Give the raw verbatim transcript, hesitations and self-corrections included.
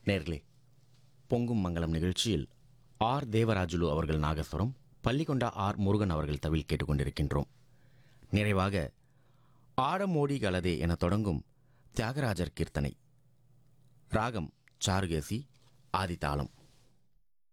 நேர்களே, பொங்கும் மங்கலம் நிகழ்ச்சியில் ஆர் தேவராஜுலு அவர்கள் நாகஸ்வரம், பள்ளிகொண்டா ஆர் முருகன் அவர்கள் தவில் கேட்டுக்கொண்டிருக்கின்றோம். நிறைவாக ஆடமோடி கலதே என தொடங்கும் தியாகராஜர் கீர்த்தனை, ராகம் சாருகேசி, ஆதிதாளம்.